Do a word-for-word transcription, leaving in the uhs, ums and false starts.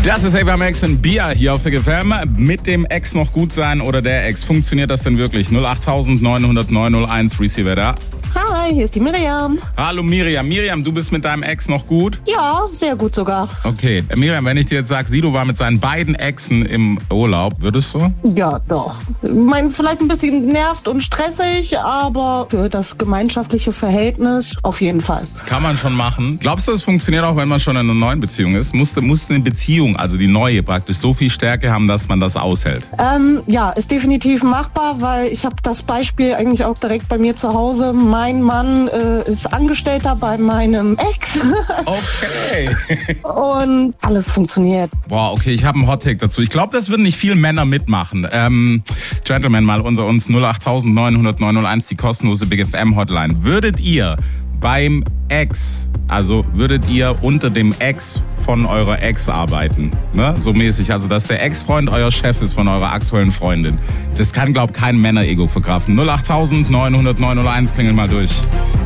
Das ist Ava Max und Bia hier auf der Big F M. Mit dem Ex noch gut sein oder der Ex. Funktioniert das denn wirklich? null acht neun null null neun null eins Receiver da. Hi, hier ist die Miriam. Hallo Miriam. Miriam, du bist mit deinem Ex noch gut? Ja, sehr gut sogar. Okay. Miriam, wenn ich dir jetzt sage, Sido war mit seinen beiden Exen im Urlaub, würdest du? Ja, doch. Ich meine, vielleicht ein bisschen nervt und stressig, aber für das gemeinschaftliche Verhältnis auf jeden Fall. Kann man schon machen. Glaubst du, es funktioniert auch, wenn man schon in einer neuen Beziehung ist? Muss, muss eine Beziehung, also die neue praktisch, so viel Stärke haben, dass man das aushält? Ähm, ja, ist definitiv machbar, weil ich habe das Beispiel eigentlich auch direkt bei mir zu Hause. Mein Mann äh, ist Angestellter bei meinem Ex. Okay. Und alles funktioniert. Boah, okay, ich habe einen Hottake dazu. Ich glaube, das würden nicht viele Männer mitmachen. Ähm, Gentlemen, mal unter uns null acht neun null null neun null eins, die kostenlose Big F M Hotline. Würdet ihr beim Ex, also würdet ihr unter dem Ex von eurer Ex arbeiten? Ne? So mäßig, also dass der Ex-Freund euer Chef ist von eurer aktuellen Freundin. Das kann, glaub kein Männer-Ego verkraften. null acht neun null null neun null eins, klingelt mal durch.